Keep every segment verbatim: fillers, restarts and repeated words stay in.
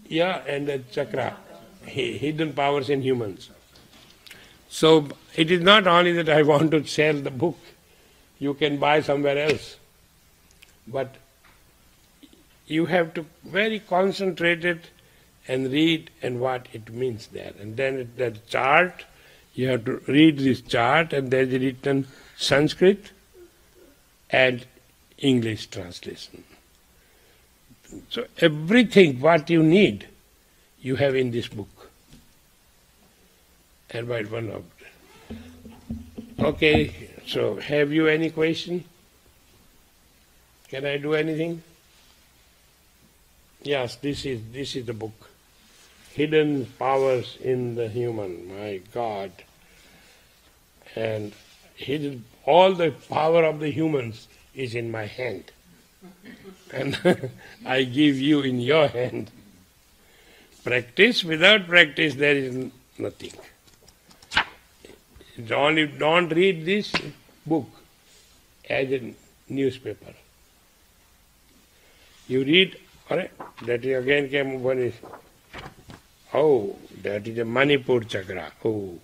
Yeah, and the chakra, hidden powers in humans. So it is not only that I want to sell the book, you can buy somewhere else, but you have to very concentrated and read and what it means there. And then that chart, you have to read this chart, and there is written Sanskrit and English translation. So everything what you need, you have in this book. And by one of Okay, so have you any question? Can I do anything? Yes, this is this is the book. Hidden powers in the human, my God. And hidden, all the power of the humans is in my hand. And I give you in your hand. Practice, without practice there is nothing. Only don't read this book as a newspaper. You read, alright, that is again came one is, oh, that is a Manipur chakra, oh.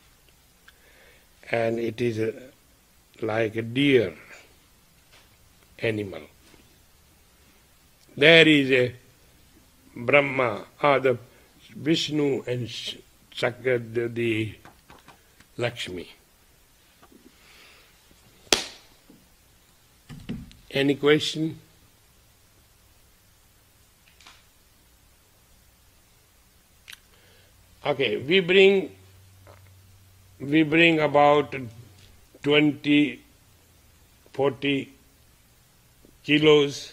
And it is a, like a deer animal. There is a Brahma, or the Vishnu and chakra, the, the Lakshmi. Any question? Okay, we bring we bring about twenty, forty kilos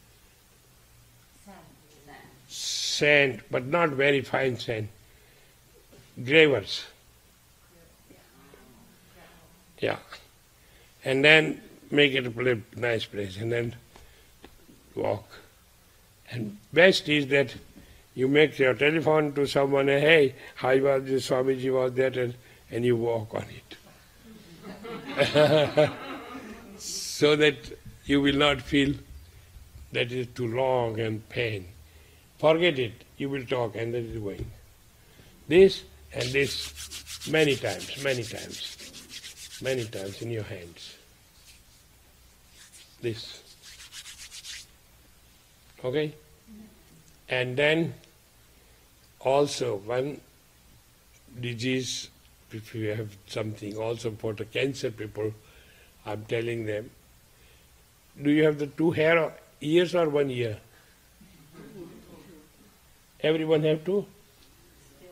sand, but not very fine sand, gravers. Yeah. And then make it a nice place and then walk. And best is that you make your telephone to someone, and hey, how was this, Swamiji was there, and, and you walk on it. So that you will not feel that it is too long and pain. Forget it, you will talk and that is going. This and this many times, many times. Many times in your hands. This. Okay? And then also one disease, if you have something also for the cancer people, I'm telling them, do you have the two hair ears or one ear? Everyone have two?